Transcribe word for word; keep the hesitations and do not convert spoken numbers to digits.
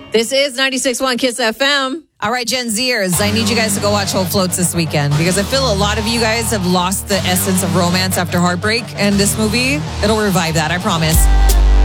This is ninety-six point one Kiss F M. All right, Gen Zers, I need you guys to go watch Hope Floats this weekend because I feel a lot of you guys have lost the essence of romance after heartbreak, and this movie, it'll revive that, I promise.